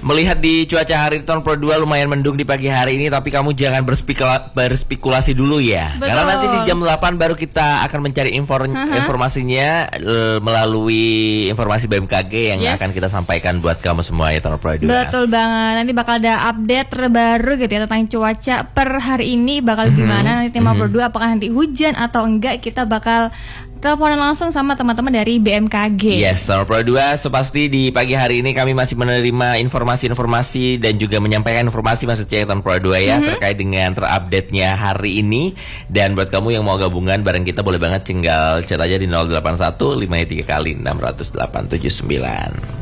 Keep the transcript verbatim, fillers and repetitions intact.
Melihat di cuaca hari tahun Pro dua lumayan mendung di pagi hari ini, tapi kamu jangan berspekula- berspekulasi dulu ya. Betul. Karena nanti di jam delapan baru kita akan mencari infor- uh-huh. informasinya uh, melalui informasi B M K G yang yes. akan kita sampaikan buat kamu semua ya tahun Pro dua. Betul banget. Nanti bakal ada update terbaru gitu ya tentang cuaca per hari ini bakal uh-huh. gimana nanti tema uh-huh. Pro dua, apakah nanti hujan atau enggak, kita bakal teleponan langsung sama teman-teman dari B M K G. Yes, Tahun Pro dua. So pasti di pagi hari ini kami masih menerima informasi-informasi dan juga menyampaikan informasi maksudnya Tahun Pro dua ya, mm-hmm. terkait dengan terupdate-nya hari ini. Dan buat kamu yang mau gabungan bareng kita boleh banget tinggal chat aja di nol delapan satu lima tiga kali enam nol delapan tujuh sembilan.